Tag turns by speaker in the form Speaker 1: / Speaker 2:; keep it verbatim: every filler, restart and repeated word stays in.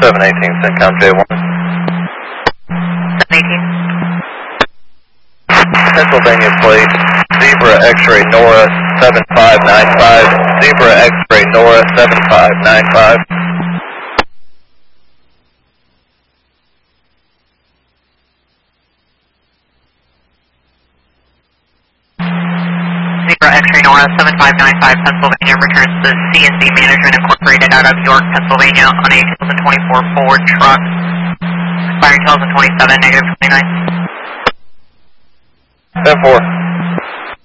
Speaker 1: seven eighteen, CENTCOM J one.
Speaker 2: seven eighteen.
Speaker 1: Pennsylvania plate, Zebra X-ray Nora seven five nine five, Zebra X-ray Nora seven five nine five.
Speaker 2: Zebra X-ray Nora seven five nine five, Pennsylvania, returns to C and D Management Incorporated out of York, Pennsylvania on a two thousand twenty-four Ford truck, expiring two thousand twenty-seven, negative twenty-nine.
Speaker 1: ten four.